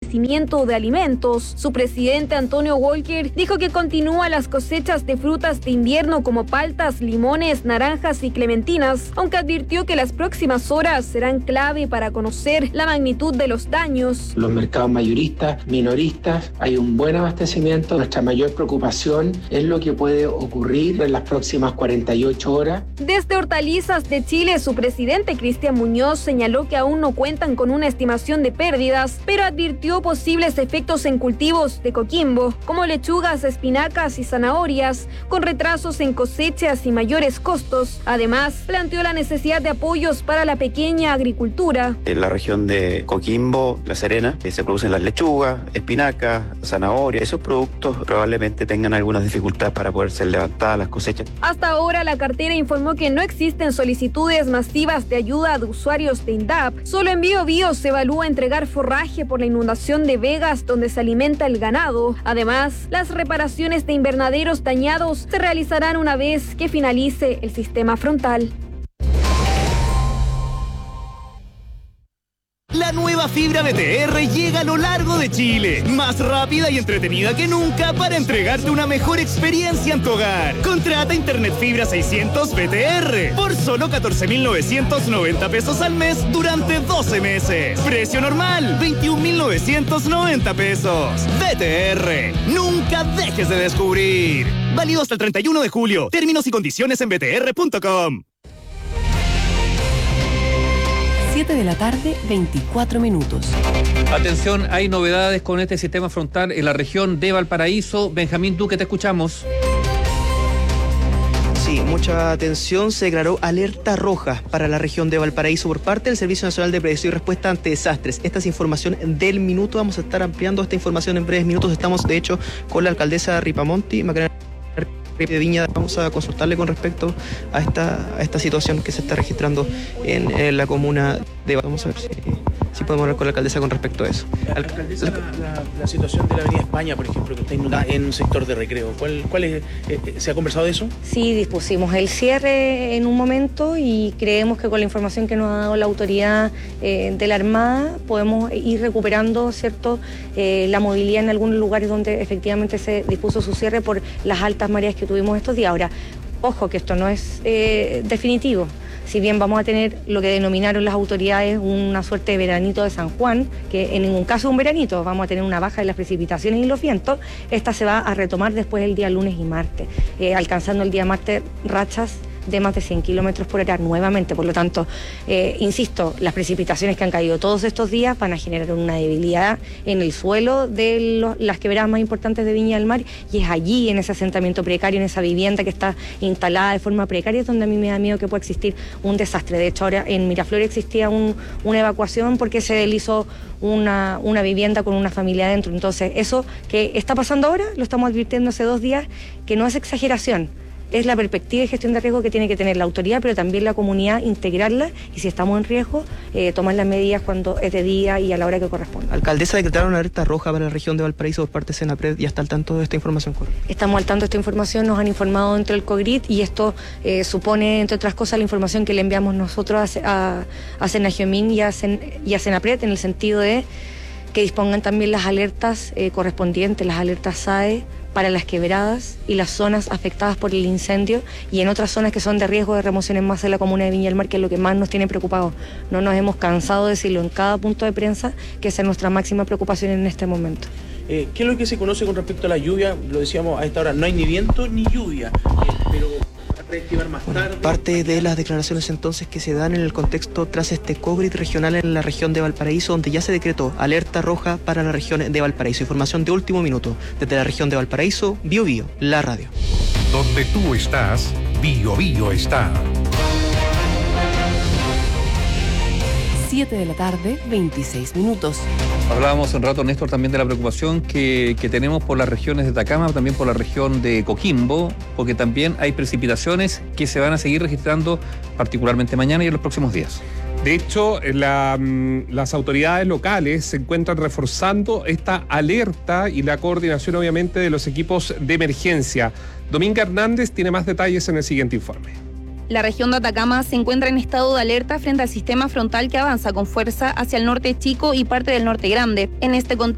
abastecimiento de alimentos. Su presidente Antonio Walker dijo que continúa las cosechas de frutas de invierno como paltas, limones, naranjas y clementinas, aunque advirtió que las próximas horas serán clave para conocer la magnitud de los daños. Los mercados mayoristas, minoristas, hay un buen abastecimiento. Nuestra mayor preocupación es lo que puede ocurrir en las próximas 48 horas. Desde Hortalizas de Chile, su presidente Cristian Muñoz señaló que aún no cuentan con una estimación de pérdidas, pero advirtió posibles efectos en cultivos de Coquimbo, como lechugas, espinacas y zanahorias, con retrasos en cosechas y mayores costos. Además, planteó la necesidad de apoyos para la pequeña agricultura. En la región de Coquimbo, La Serena, se producen las lechugas, espinacas, zanahorias. Esos productos probablemente tengan algunas dificultades para poder ser levantadas las cosechas. Hasta ahora, la cartera informó que no existen solicitudes masivas de ayuda de usuarios de INDAP. Solo en Biobío se evalúa entregar forraje por la inundación de vegas donde se alimenta el ganado. Además, las reparaciones de invernaderos dañados se realizarán una vez que finalice el sistema frontal. La nueva fibra BTR llega a lo largo de Chile, más rápida y entretenida que nunca para entregarte una mejor experiencia en tu hogar. Contrata Internet Fibra 600 BTR por solo 14.990 pesos al mes durante 12 meses. Precio normal, 21.990 pesos. BTR, nunca dejes de descubrir. Válido hasta el 31 de julio. Términos y condiciones en btr.com. 7 de la tarde, 24 minutos. Atención, hay novedades con este sistema frontal en la región de Valparaíso. Benjamín Duque, te escuchamos. Sí, mucha atención. Se declaró alerta roja para la región de Valparaíso por parte del Servicio Nacional de Prevención y Respuesta ante Desastres. Esta es información del minuto. Vamos a estar ampliando esta información en breves minutos. Estamos, de hecho, con la alcaldesa Ripamonti, Macarena de Viña. Vamos a consultarle con respecto a esta situación que se está registrando en la comuna de... Vamos a ver si podemos hablar con la alcaldesa con respecto a eso. Alcaldesa, la situación de la Avenida España, por ejemplo, que está inundada en un sector de recreo, ¿cuál es, ¿se ha conversado de eso? Sí, dispusimos el cierre en un momento y creemos que con la información que nos ha dado la autoridad de la Armada podemos ir recuperando, ¿cierto?, la movilidad en algunos lugares donde efectivamente se dispuso su cierre por las altas mareas que tuvimos estos días. Ahora, ojo que esto no es definitivo. Si bien vamos a tener lo que denominaron las autoridades una suerte de veranito de San Juan, que en ningún caso es un veranito, vamos a tener una baja de las precipitaciones y los vientos, esta se va a retomar después el día lunes y martes, alcanzando el día martes rachas de más de 100 kilómetros por hora nuevamente. Por lo tanto, insisto, las precipitaciones que han caído todos estos días van a generar una debilidad en el suelo de las quebradas más importantes de Viña del Mar, y es allí, en ese asentamiento precario, en esa vivienda que está instalada de forma precaria, es donde a mí me da miedo que pueda existir un desastre. De hecho, ahora en Miraflores existía una evacuación porque se deslizó una vivienda con una familia adentro. Entonces, eso que está pasando ahora, lo estamos advirtiendo hace 2 días, que no es exageración. Es la perspectiva de gestión de riesgo que tiene que tener la autoridad, pero también la comunidad, integrarla, y si estamos en riesgo, tomar las medidas cuando es de día y a la hora que corresponda. Alcaldesa, decretaron una alerta roja para la región de Valparaíso por parte de Senapred. ¿Ya está al tanto de esta información? Estamos al tanto de esta información, nos han informado dentro del COGRID, y esto supone, entre otras cosas, la información que le enviamos nosotros a Senagiomín y a Senapred, en el sentido de que dispongan también las alertas correspondientes, las alertas SAE, para las quebradas y las zonas afectadas por el incendio, y en otras zonas que son de riesgo de remoción en masa de la comuna de Viña del Mar, que es lo que más nos tiene preocupados. No nos hemos cansado de decirlo en cada punto de prensa, que esa es nuestra máxima preocupación en este momento. ¿Qué es lo que se conoce con respecto a la lluvia? Lo decíamos a esta hora, no hay ni viento ni lluvia, pero reactivar más tarde. Parte de las declaraciones entonces que se dan en el contexto tras este COGRID regional en la región de Valparaíso, donde ya se decretó alerta roja para la región de Valparaíso. Información de último minuto desde la región de Valparaíso, Biobío, la radio. Donde tú estás, Biobío está. 7 de la tarde, 26 minutos. Hablábamos un rato, Néstor, también de la preocupación que tenemos por las regiones de Atacama, también por la región de Coquimbo, porque también hay precipitaciones que se van a seguir registrando particularmente mañana y en los próximos días. De hecho, las autoridades locales se encuentran reforzando esta alerta y la coordinación, obviamente, de los equipos de emergencia. Dominga Hernández tiene más detalles en el siguiente informe. La región de Atacama se encuentra en estado de alerta frente al sistema frontal que avanza con fuerza hacia el norte chico y parte del norte grande. En este contexto,